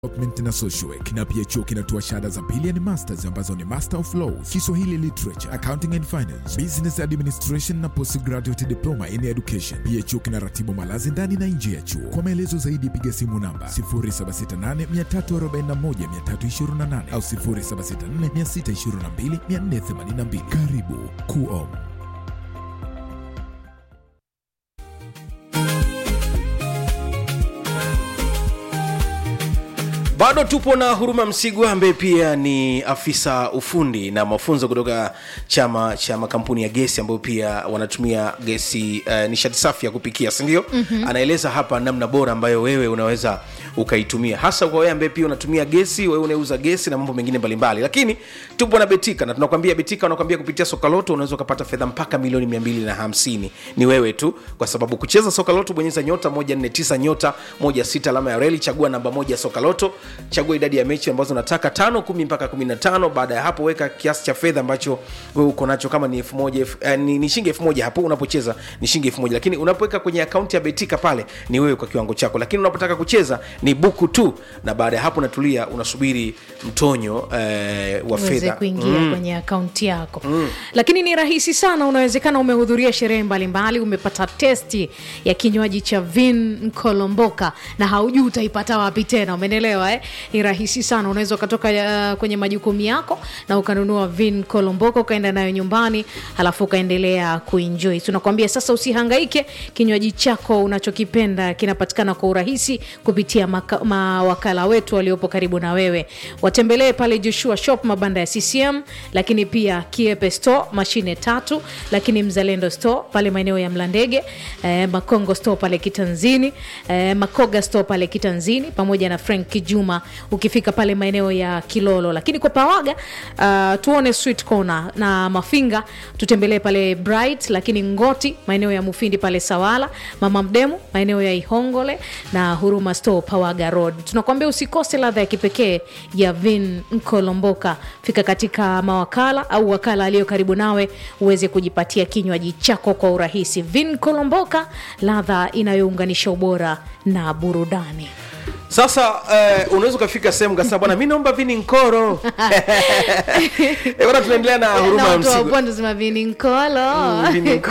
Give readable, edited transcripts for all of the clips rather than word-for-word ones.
Development na Social Work, na pia chuo kinatoa shahada za pili ni masters ambazo ni Master of Laws, Kiswahili Literature, Accounting and Finance, Business Administration na Postgraduate Diploma in Education. Pia chuo kinaratibu malazi ndani na nje ya chuo. Kwa maelezo zaidi piga simu namba 0768341328 au 0764622482. Karibu KUOM. Bado tupo na Huruma Msigwa ambaye pia ni afisa ufundi na mafunzo kutoka chama cha makampuni ya gesi ambayo pia wanatumia gesi nishati safi ya kupikia, si ndio? Anaeleza hapa namna bora ambayo wewe unaweza ukaitumia, hasa kwa wewe ambaye pia unatumia gesi, wewe unauza gesi na mambo mengine mbalimbali. Lakini tupo na Betika na tunakwambia Betika wanakuambia kupitia soka loto unaweza kupata fedha mpaka milioni 250. Ni wewe tu, kwa sababu kucheza soka loto bonyeza nyota 149 nyota 16 alama ya reli, chagua namba 1 soka loto, chagua idadi ya mechi ambazo unataka 5, 10 mpaka 15. Baada ya hapo weka kiasi cha fedha ambacho wewe uko nacho, kama ni 1000 ni shilingi 1000 hapo unapocheza ni shilingi 1000, lakini unapoweka kwenye akaunti ya Betika pale ni wewe kwa kiwango chako, lakini unapotaka kucheza ni buku tu, na baada ya hapo unatulia unasubiri mtonyo wa fedha kuingia kwenye akaunti yako. Lakini ni rahisi sana, unawezekana umehudhuria sherehe mbalimbali, umepata testi ya kinywaji cha Vin Kolomboka na haujui utaipata wapi tena, umeelewa Ni rahisi sana, unaweza kutoka kwenye majukumu yako na ukanunua Vin Kolomboka ukaenda nayo nyumbani, halafu ukaendelea kuenjoy. Tunakwambia sasa usihangaike, kinywaji chako unachokipenda kinapatikana kwa urahisi kupitia mawakala wetu waliopo karibu na wewe. Watembelee pale Joshua Shop mabanda ya CCM, lakini pia Kiepe Store mashine 3, lakini Mzalendo Store pale maeneo ya Mlandege, Makongo Store pale Kitanzini, Makoga Store pale Kitanzini, pamoja na Frank Kijuma ukifika pale maeneo ya Kilolo. Lakini kwa Pawaga tuone Sweet Corner na Mafinga, tutembelee pale Bright, lakini Ngoti maeneo ya Mufindi pale Sawala, Mama Mdemu maeneo ya Ihongole na Huruma Store Pawaga Road. Tunakwambia usikose ladha ya kipekee ya Vin Kolomboka. Fika katika mawakala au wakala aliyo karibu nawe uweze kujipatia kinywaji chako kwa urahisi. Vin Kolomboka, ladha inayounganisha ubora na burudani. Sasa unaweza kufika sehemu kasa bwana mimi naomba Vini Nkoro. Bwana tunaendelea na Huruma Msigwa. Na watu wanasema Vini Nkolo.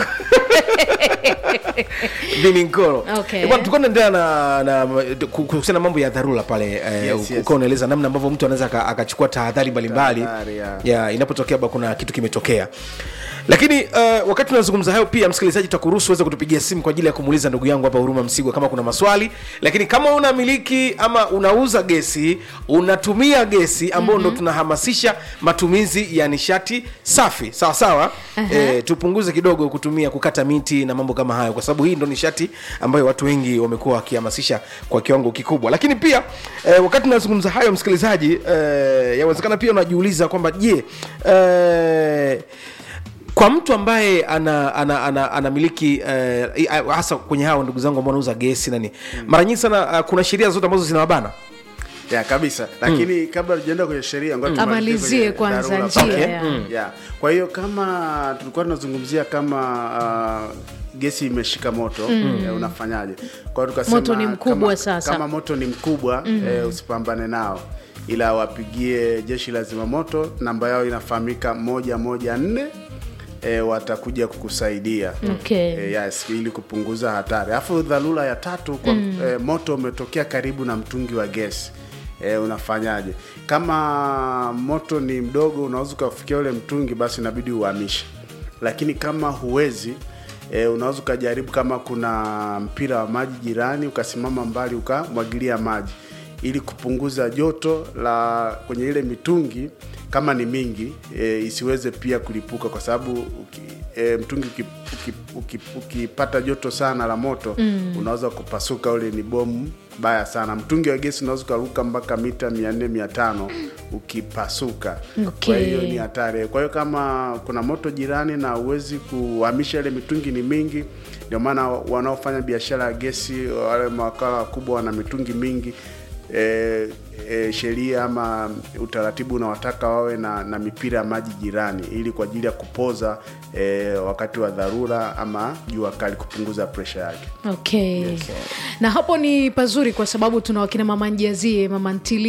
Vini Nkoro. Okay. Bwana tunaendelea na kuhusiana mambo ya dharura pale, uko unaeleza namna ambavyo mtu anaweza akachukua tahadhari mbalimbali ya inapotokea kuna kitu kimetokea. Lakini wakati tunazungumza hayo pia msikilizaji tutakuruhusu uweze kutupigia simu kwa ajili ya kumuuliza ndugu yangu hapa Huruma Msigwa kama kuna maswali. Lakini kama unamiliki ama unauza gesi, unatumia gesi ambao ndo tunahamasisha matumizi ya nishati safi. Sawa sawa? Tupunguze kidogo kutumia kukata miti na mambo kama hayo, kwa sababu hii ndo nishati ambayo watu wengi wamekuwa wakihamasisha kwa kiwango kikubwa. Lakini pia wakati tunazungumza hayo msikilizaji, yawezekana pia unajiuliza kwamba je, kwa mtu ambaye anamiliki hasa kwenye hao ndugu zangu ambao wanauza gesi nani, mara nyingi sana kuna sheria zote ambazo zinawabana ya kabisa. Lakini kabla tujaenda kwenye sheria ngoja amalizie kwanza njia. Kwa hiyo kama tulikuwa tunazungumzia kama gesi imeshika moto, unafanyaje? Kwa hiyo tukasema moto ni mkubwa sasa. Kama moto ni mkubwa, usipambane nao, ila wapigie jeshi la zimamoto, namba yao inafahamika 114. Watakuja kukusaidia. Okay. Yes, ili kupunguza hatari. Alafu dharura ya 3 kwa moto umetokea karibu na mtungi wa gesi. Unafanyaje? Kama moto ni mdogo unaweza kufikia ule mtungi, basi inabidi uhamishe. Lakini kama huwezi, unaweza kujaribu kama kuna mpira wa maji jirani ukasimama mbali ukamwagilia maji ili kupunguza joto la kwenye ile mitungi kama ni mingi, isiweze pia kulipuka, kwa sababu mtungi ukipata joto sana la moto unaweza kupasuka. Ule ni bomu baya sana. Mtungi wa gesi unaweza kuruka mpaka mita 400-500 ukipasuka. Okay. Kwa hiyo ni hatari. Kwa hiyo kama kuna moto jirani na uwezi kuhamisha ile mitungi ni mingi, ndio maana wanaofanya biashara ya gesi wale mawakala wakubwa wana mitungi mingi, sheria ama utaratibu unawataka wawe na mipira ya maji jirani, ili kwa ajili ya kupoza wakati wa dharura ama jua kali, kupunguza pressure yake. Okay. Na hapo ni pazuri kwa sababu tuna wakina mama njiazie, mama ntili